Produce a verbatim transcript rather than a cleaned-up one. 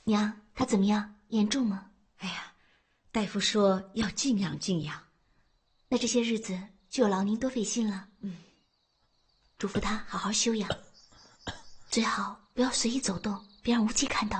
娘，他怎么样？严重吗？ 哎呀，大夫说要静养静养。 那这些日子就有劳您多费心了。 嗯， 嘱咐他好好休养，最好不要随意走动，别让吴七看到。